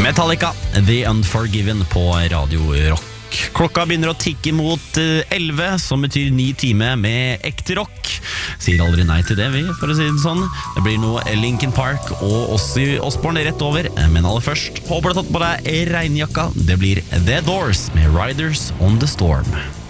Metallica, The Unforgiven på Radio Rock. Klokka begynner å tikke mot 11, som betyr 9 timer med ekte rock. Sier aldri nei til det, vi, for å si det sånn. Det blir noe Linkin Park og Ozzy Osbourne rett over. Men aller først, håper du har tatt på deg regnjakka. Det blir The Doors med Riders on the Storm.